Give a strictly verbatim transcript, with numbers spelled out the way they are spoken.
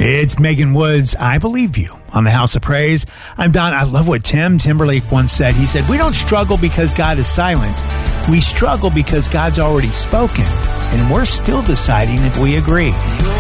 It's Megan Woods, I Believe You, on the House of Praise. I'm Don. I love what Tim Timberlake once said. He said, we don't struggle because God is silent. We struggle because God's already spoken, and we're still deciding if we agree.